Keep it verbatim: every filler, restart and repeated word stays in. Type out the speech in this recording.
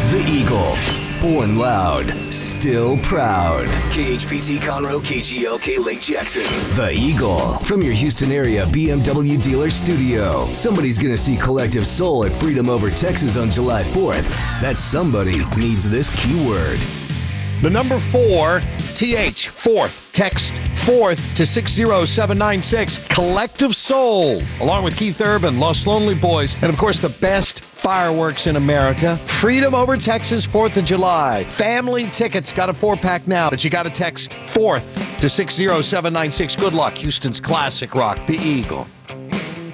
The Eagle. Born loud, still proud. K H P T Conroe, K G L K Lake Jackson. The Eagle. From your Houston area B M W dealer studio. Somebody's gonna see Collective Soul at Freedom Over Texas on July fourth. That somebody needs this keyword. The number four, T H, fourth. Text fourth to six zero seven nine six. Collective Soul, along with Keith Urban, Los Lonely Boys, and of course the best fireworks in America. Freedom Over Texas, fourth of July. Family tickets, got a four-pack now, but you got to text fourth to six zero seven nine six. Good luck, Houston's classic rock, The Eagle.